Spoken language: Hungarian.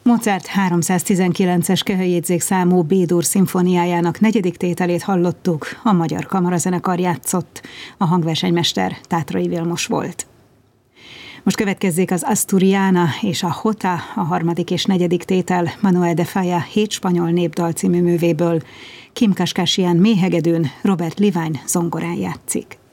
Mozart 319-es kehelyjegyzékszámú B-dur szimfóniájának 4. tételét hallottuk, a Magyar Kamarazenekar játszott, a hangversenymester Tátrai Vilmos volt. Most következzék az Asturiana és a Jota, a 3. és 4. tétel Manuel de Falla 7 spanyol népdal című művéből. Kim Kashkashian méhegedőn, Robert Levine zongorán játszik.